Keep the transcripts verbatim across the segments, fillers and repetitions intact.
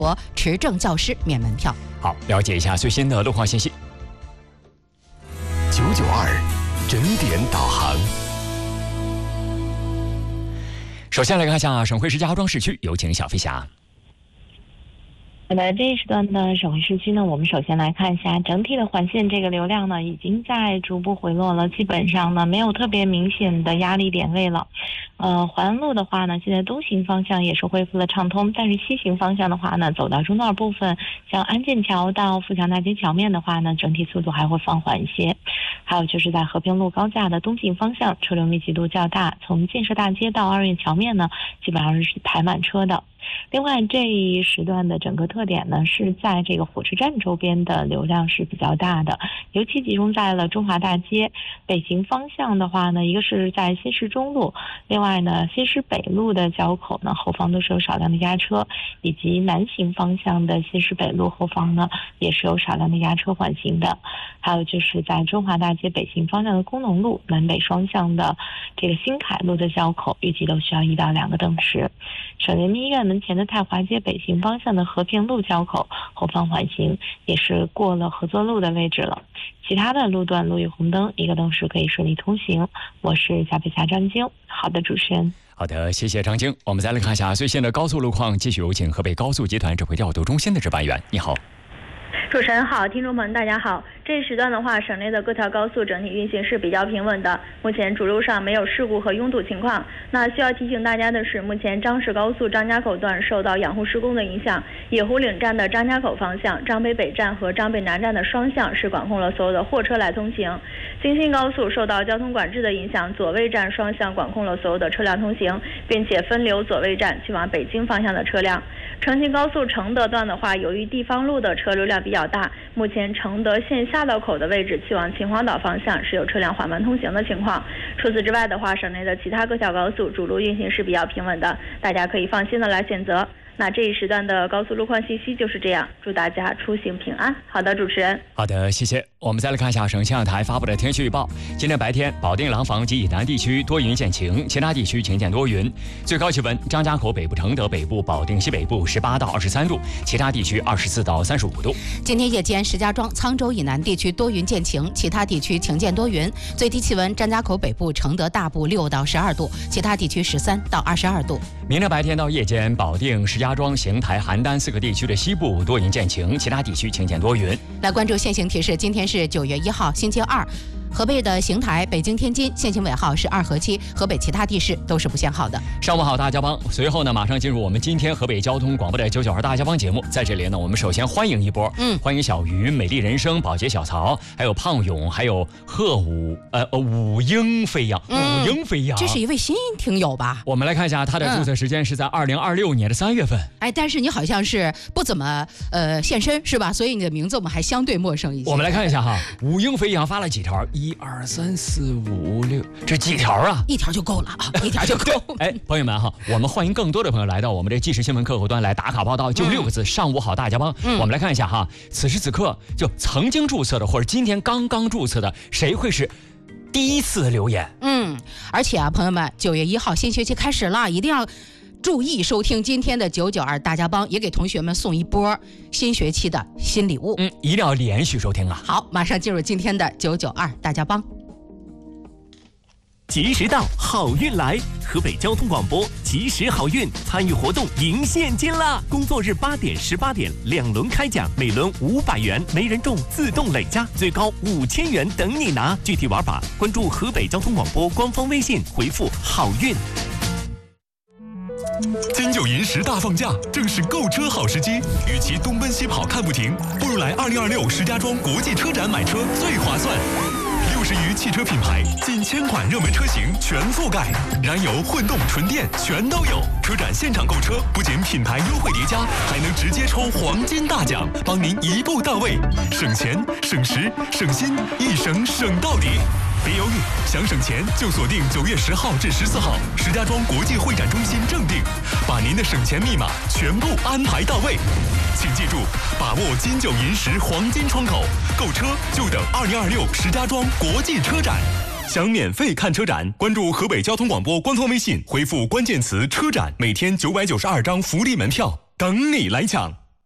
持证教师免门票。 好，了解一下最新的路况信息。 九九二整点导航。 首先来看一下省会石家庄市区，有请小飞侠。 那么这一时段的省会市区呢，我们首先来看一下整体的环线，这个流量呢已经在逐步回落了，基本上呢没有特别明显的压力点位了。呃，淮安路的话呢，现在东行方向也是恢复了畅通，但是西行方向的话呢，走到中段部分，像安建桥到富强大街桥面的话呢，整体速度还会放缓一些。还有就是在和平路高架的东行方向，车流密集度较大，从建设大街到二院桥面呢，基本上是排满车的。另外这一时段的整个特点呢，是在这个火车站周边的流量是比较大的，尤其集中在了中华大街。北行方向的话呢，一个是在新市中路，另外呢新市北路的交口呢后方都是有少量的压车，以及南行方向的新市北路后方呢也是有少量的压车缓行的。还有就是在中华大街北行方向的工农路南北双向的这个新凯路的交口，预计都需要一到两个灯时。省人民医院门前的太华街北行方向的和平路交口后方缓行，也是过了合作路的位置了。其他的路段路遇红灯，一个灯时可以顺利通行。我是小飞侠张晶。好的，主持人。 好的，谢谢张晶。我们再来看一下最新的高速路况，继续有请河北高速集团指挥调度中心的值班员。你好。 主持人好，听众朋友们大家好。这一时段的话，省内的各条高速整体运行是比较平稳的，目前主路上没有事故和拥堵情况。那需要提醒大家的是，目前张氏高速张家口段受到养护施工的影响，野湖岭站的张家口方向、张北北站和张北南站的双向是管控了所有的货车来通行。京新高速受到交通管制的影响，左卫站双向管控了所有的车辆通行，并且分流左卫站去往北京方向的车辆。承庆高速承德段的话，由于地方路的车流量比较大，目前承德县下道口的位置去往秦皇岛方向是有车辆缓慢通行的情况。除此之外的话，省内的其他各条高速主路运行是比较平稳的，大家可以放心的来选择。那这一时段的高速路况信息就是这样，祝大家出行平安。好的，主持人。 好的，谢谢。我们再来看一下省气象台发布的天气预报。今天白天，保定廊坊及以南地区多云见晴，其他地区晴间多云。最高气温，张家口北部、承德北部、保定西北部十八到二十三度，其他地区二十四到三十五度。 今天夜间，石家庄、沧州以南地区多云见晴，其他地区晴间多云。最低气温，张家口北部、承德大部六到十二度，其他地区十三到二十二度。 明天白天到夜间，保定、石家庄、邢台、邯郸四个地区的西部多云见晴，其他地区晴间多云。 来关注现行提示，今天是九月一号，星期二。河北的邢台、北京、天津限行尾号是二和七，河北其他地市都是不限号的。 上午好，大家帮。随后呢，马上进入我们今天河北交通广播的九九二大家帮节目。在这里呢，我们首先欢迎一波，嗯，欢迎小鱼、美丽人生、保洁小曹，还有胖勇，还有贺武，呃，五鹰飞扬， 嗯、 五鹰飞扬， 这是一位新听友吧？ 我们来看一下他的注册时间是在二零二六年的三月份。 哎，但是你好像是不怎么呃现身是吧？所以你的名字我们还相对陌生一些。 我们来看一下哈，五鹰飞扬发了几条？一二三。四五六，这几条啊？ 一条就够了啊，一条就够。 哎，朋友们哈，我们欢迎更多的朋友来到我们这即时新闻客户端来打卡报道，就六个字：嗯、上午好，大家帮。嗯、我们来看一下哈，此时此刻就曾经注册的或者今天刚刚注册的，谁会是第一次留言？ 嗯，而且啊，朋友们，九月一号新学期开始了，一定要注意收听今天的九九二大家帮，也给同学们送一波新学期的新礼物。 嗯，一定要连续收听啊！ 好，马上进入今天的九九二大家帮。 及时到，好运来！河北交通广播及时好运参与活动赢现金啦！工作日八点、十八点两轮开奖，每轮五百元，没人中自动累加，最高五千元等你拿。具体玩法关注河北交通广播官方微信，回复好运。 金九银十大放假，正是购车好时机。与其东奔西跑看不停，不如来二零二六石家庄国际车展买车最划算。六十余汽车品牌，近千款热门车型全覆盖，燃油、混动、纯电全都有。车展现场购车，不仅品牌优惠叠加，还能直接抽黄金大奖，帮您一步到位，省钱、省时、省心，一省省到底。别犹豫，想省钱就锁定九月十号至十四号石家庄国际会展中心正定，把您的省钱密码全部安排到位。请记住，把握金九银十黄金窗口，购车就等二零二六石家庄国际车展。想免费看车展，关注河北交通广播官方微信，回复关键词“车展”，每天九百九十二张福利门票等你来抢。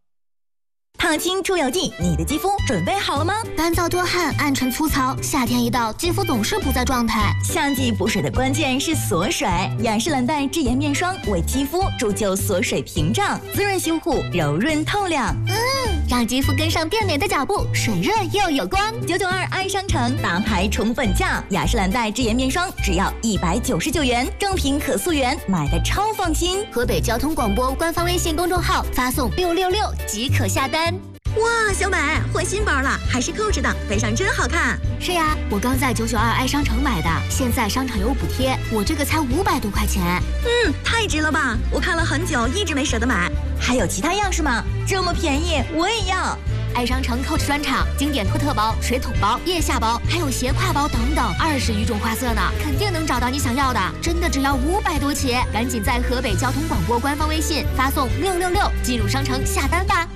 抗菌除油剂，你的肌肤准备好了吗？ 干燥多汗、暗沉粗糙，夏天一到，肌肤总是不在状态。 夏季补水的关键是锁水，雅诗兰黛智颜面霜为肌肤铸就锁水屏障，滋润修护，柔润透亮。 嗯，让肌肤跟上变美的脚步，水润又有光。 九九二爱商城大牌宠粉价，雅诗兰黛智颜面霜只要一百九十九元，正品可溯源，买的超放心。 河北交通广播官方微信公众号发送六六六即可下单。 哇，小美换新包了，还是扣着的，背上真好看。 是呀，我刚在九九二爱商城买的，现在商场有补贴，我这个才五百多块钱。 嗯，太值了吧！我看了很久，一直没舍得买。还有其他样式吗？这么便宜，我也要。 爱商城 Coach 专场经典托特包、水桶包、腋下包，还有斜挎包等等，二十余种花色呢，肯定能找到你想要的。真的只要五百多起，赶紧在河北交通广播官方微信发送六六六进入商城下单吧。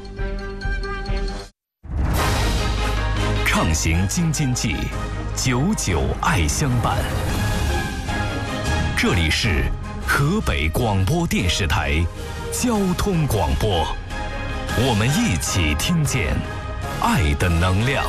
畅行京津冀，久久爱相伴。这里是河北广播电视台交通广播，我们一起听见爱的能量。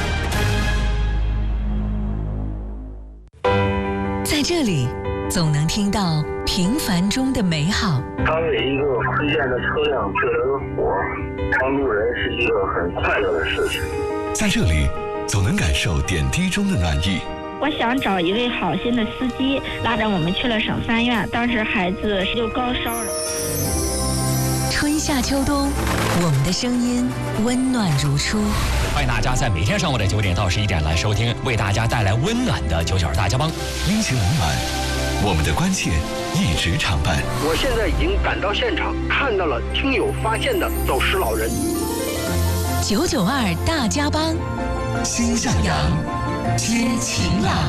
在这里，总能听到平凡中的美好。 当有一个推荐的车辆救了个火，帮助人是一个很快乐的事情。 在这里，总能感受点滴中的暖意。 我想找一位好心的司机，拉着我们去了省三院，当时孩子就高烧了。 春夏秋冬，我们的声音温暖如初。 欢迎大家在每天上午的九点到十一点来收听，为大家带来温暖的九九二大家帮。 阴晴冷暖，我们的关切一直常伴。 我现在已经赶到现场，看到了听友发现的走失老人。 九九二大家帮， 心向阳，知晴朗。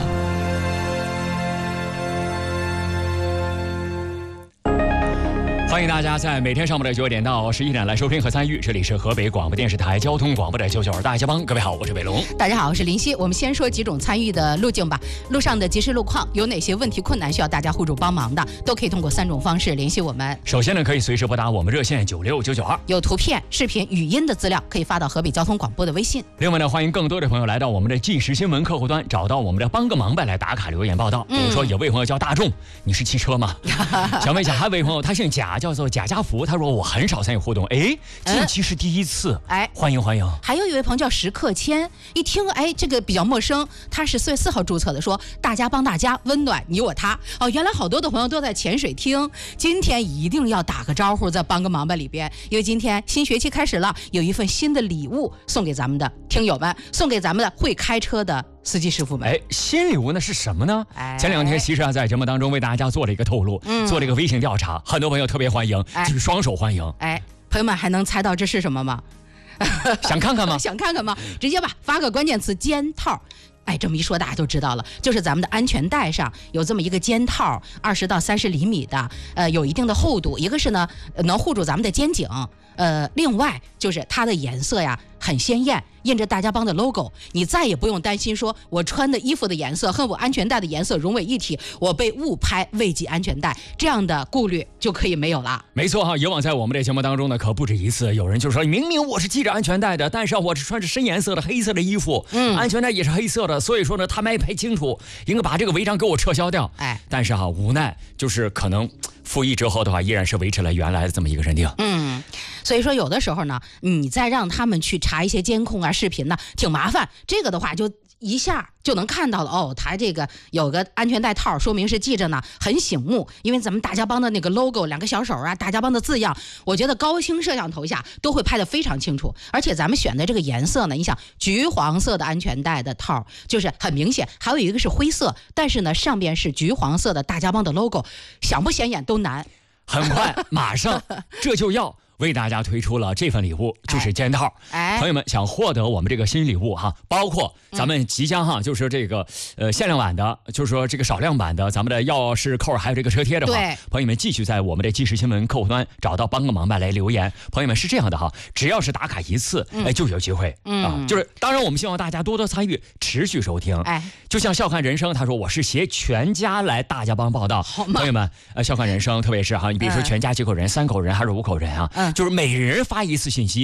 欢迎大家在每天上午的九点到十一点来收听和参与，这里是河北广播电视台交通广播的九九二大家帮。各位好，我是伟龙。 大家好，我是林夕。我们先说几种参与的路径吧。路上的即时路况，有哪些问题困难需要大家互助帮忙的，都可以通过三种方式联系我们。 首先呢，可以随时拨打我们热线九六九九二， 有图片、视频、语音的资料可以发到河北交通广播的微信。 另外呢，欢迎更多的朋友来到我们的即时新闻客户端，找到我们的帮个忙呗来打卡留言报道。比如说有位朋友叫大众，你是汽车吗？想问一下，还有位朋友他姓贾，叫做贾家福。他说我很少参与互动，哎，近期是第一次，哎，欢迎欢迎。 还有一位朋友叫石克谦，一听哎这个比较陌生，他是四月四号注册的，说大家帮大家，温暖你我他。哦，原来好多的朋友都在潜水听，今天一定要打个招呼，在帮个忙吧里边，因为今天新学期开始了，有一份新的礼物送给咱们的听友们，送给咱们的会开车的司机师傅们。 哎，新礼物呢是什么呢？哎、前两天其实啊在节目当中为大家做了一个透露，嗯、做了一个微信调查，很多朋友特别欢迎，哎、就是双手欢迎。 哎，朋友们还能猜到这是什么吗？ 想看看吗？ 想看看吗？直接吧，发个关键词肩套。哎，这么一说大家就知道了，就是咱们的安全带上有这么一个肩套，二十到三十厘米的，呃，有一定的厚度。一个是呢，能护住咱们的肩颈，呃，另外就是它的颜色呀很鲜艳，印着大家帮的 logo， 你再也不用担心说我穿的衣服的颜色和我安全带的颜色融为一体，我被误拍未系安全带，这样的顾虑就可以没有了。 没错哈，以往在我们的节目当中呢，可不止一次，有人就说明明我是系着安全带的，但是我是穿着深颜色的黑色的衣服，嗯，安全带也是黑色的，所以说呢，他没拍清楚，应该把这个违章给我撤销掉。哎，但是哈，无奈就是可能复议之后的话，依然是维持了原来的这么一个认定。 嗯，所以说有的时候呢，你再让他们去查一些监控啊、视频呢，挺麻烦。这个的话就一下就能看到了，哦，他这个有个安全带套，说明是系着呢，很醒目。因为咱们大家帮的那个 logo， 两个小手啊，大家帮的字样，我觉得高清摄像头下都会拍得非常清楚。而且咱们选的这个颜色呢，你想橘黄色的安全带的套就是很明显，还有一个是灰色，但是呢上边是橘黄色的大家帮的 logo， 想不显眼都难。 很快，马上这就要为大家推出了这份礼物，就是肩套。哎，朋友们想获得我们这个新礼物哈，包括咱们即将哈，就是这个呃限量版的，就是说这个少量版的，咱们的钥匙扣还有这个车贴的话，朋友们继续在我们的即时新闻客户端找到帮个忙吧来留言。朋友们是这样的哈，只要是打卡一次，哎就有机会、嗯、啊。就是当然我们希望大家多多参与，持续收听。哎，就像笑看人生，他说我是携全家来大家帮报道。朋友们，呃笑看人生，特别是哈，你比如说全家几口人、三口人还是五口人啊。嗯，就是每人发一次信息，